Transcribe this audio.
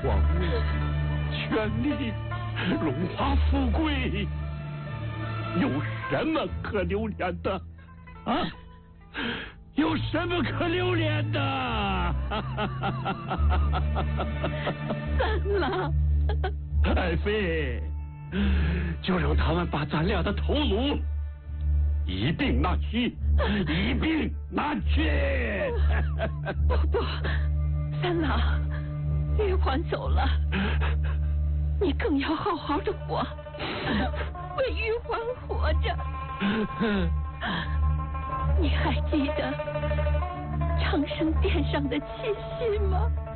王位、权力、荣华富贵，有什么可留恋的？啊？有什么可留恋的？ 三郎， 爱妃，就让他们把咱俩的头颅一并拿去，一并拿去。 不，三郎，玉环走了，你更要好好的活，为玉环活着。你还记得长生殿上的气息吗？